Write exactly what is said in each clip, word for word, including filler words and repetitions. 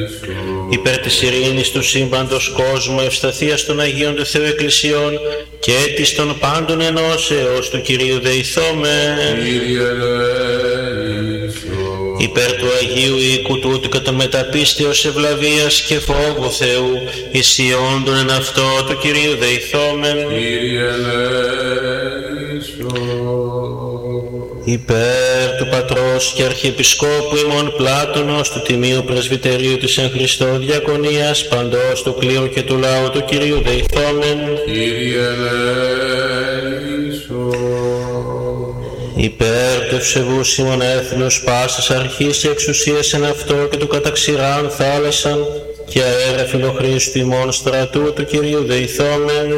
υπέρ της ειρήνης του σύμπαντος κόσμου, ευσταθίας των Αγίων του Θεού Εκκλησιών και της των πάντων ενώσεως του Κυρίου δεηθώμεν. Υπέρ του Αγίου οίκου τούτου και των μεταπίστεως ευλαβίας και φόβου Θεού, ισιόντων εν αυτό του Κυρίου δεηθώμεν. Υπέρ του Πατρός και Αρχιεπισκόπου ημών Πλάτωνος, του Τιμίου Πρεσβυτερίου της εν Χριστώ Διακονίας, παντός του κλήρου και του λαού του Κυρίου δεηθώμεν. Υπέρ του ευσεβούς ημών έθνους, πάσης αρχής και εξουσίας εν αυτό και του καταξηράν θάλασσαν και αέρα φιλοχρήστου ημών στρατού του Κυρίου δεηθώμεν.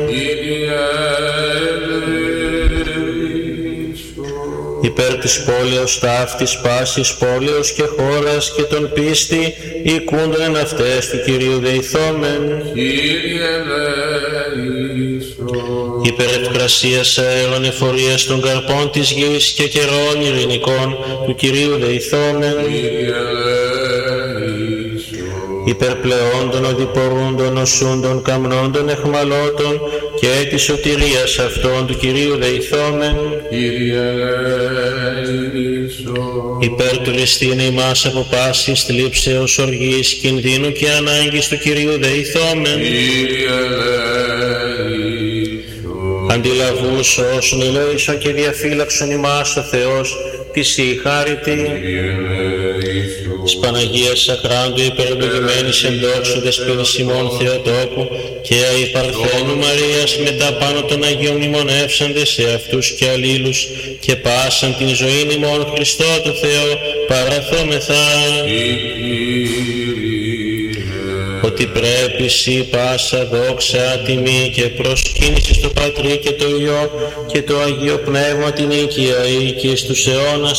Υπέρ της πόλεως ταύτης πάσης πόλεως και χώρας και των πίστη οικούντων εν αυτές του Κυρίου δεηθώμεν. Υπέρ ευκρασίας αέρων εφορίας των καρπών της γης και καιρών ειρηνικών του Κυρίου δεηθώμεν. Υπέρ πλεόντων οδηπορούντων οσούντων καμνόντων εχμαλώτων και της σωτηρίας αυτών του Κυρίου δεηθώμεν. Υπέρ του ληστήνε ημάς από πάσης θλίψεως, οργής, κινδύνου και ανάγκης του Κυρίου δεηθώμεν. Αντιλαβούς όσων ελέησον και διαφύλαξον ημάς ο Θεός της η χάρητη. Της Παναγίας Σακράντου υπερευλογημένης εν δόξου δεσποινής ημών Θεοτόκου και αη Παρθένου Μαρίας μετά πάνω των Αγίων μνημονεύσαντες σε αυτούς και αλλήλους και πάσαν την ζωήν ημών Χριστό το Θεό παραθόμεθα. Ότι πρέπει σοι πάσα δόξα, τιμή και προσκύνηση στο Πατρί και το Υιό και το Αγίο Πνεύμα την οικία οίκης τους αιώνας